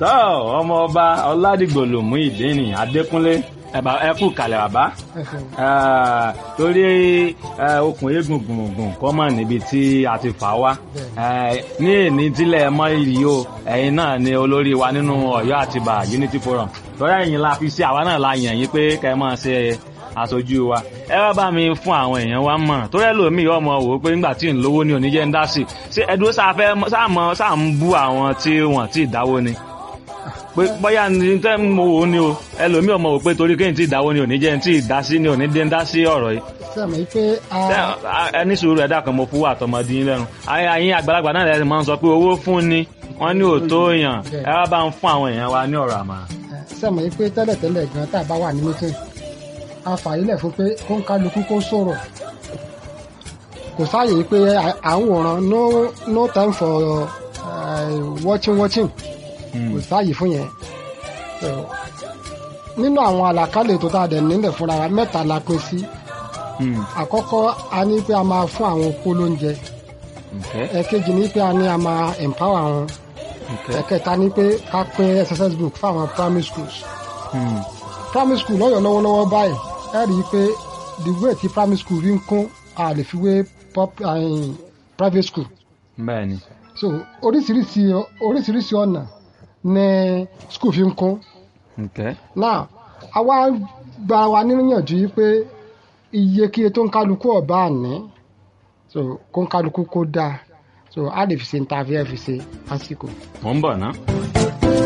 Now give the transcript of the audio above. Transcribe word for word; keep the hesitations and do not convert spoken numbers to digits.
tọ́ ọmọ ọba ọládìgbòlùmú ìdíni adékúnlé ẹ̀bà ẹ̀kú kalẹ̀ bàbá torí okùn eégún gbùngbùn kọ́ mọ̀ níbi tí a ti fà wá ní èní tílẹ̀ mọ́ ìrì o ẹ̀yin náà ni olórí wa nínú Ọ̀yọ́ Àtìbà Unity Forum torí ẹ̀yin la fi ṣe àwa náà la yàn yín pé kẹ́ ẹ máa ṣe aṣojú wa ẹ wá bá mi fún àwọn èèyàn wa mọ̀ torí ẹlòmíì ọmọ wò ó pé nígbà tí ń lówó ní oníjẹ́ ń dá sí ṣé ẹdúró sáfẹ́ sáàmọ́ sáà ń bú àwọn tí wọ́n ti dáwó ni pé bóyá ní tẹ́ mo wò ó ní o ẹlòmíì ọmọ wò pé torí kéyìn tí ìdáwó ni oníjẹ́ tí ìdá sí ni oníjẹ́ ń dá sí ọ̀rọ̀ yìí. sẹ́mi pé ẹni sùúrù ẹ̀dá kan mo fún àtọmọdé yín lẹ́nu àyìn àgbàlagbà náà lẹ́yìn máa ń sọ pé owó fún ni wọ́n ní òótọ́ èèyàn ẹ wá bá ń fún àwọn èèyàn wa ní ọ̀rọ̀ àmàrà. sẹ́mi pé tẹ́lẹ̀tẹ́lẹ̀ gan tá a bá wà ní mítìn a fàyílẹ̀ fún pé kó ń kálukú kó sọ̀rọ̀ kò sáàyè pé à ń wòran no no time for uh, watching watching kò sáàyè fún yẹn nínú àwọn àlàkálẹ̀ tó tá a dẹ̀ nílẹ̀ fúnra wa mẹ́ta la pín sí àkọ́kọ́ a ní pé a máa fún àwọn opó lóúnjẹ ẹ̀kejì ní pé a ní a máa empower wọn ẹ̀kẹta ní pé ká pín exercise book fún àwọn primary schools hmm. primary school lọ́yọ̀ lọ́wọ́lọ́wọ́ báyìí ẹ rí i pé the way tí primary school rí ń kún a lè fi wé private school. bẹ́ẹ̀ni. so oríṣiríṣi oríṣiríṣi ọ̀nà ní school fi ń kún. okay. now àwa gba wa níyànjú yìí pé iye kíye tó ń kálukú ọ̀bá àní so kó ń kálukú kó dáa so a lè fi ṣe ní ta fi ẹ fi ṣe lásìkò. mo ń bọ̀ ná.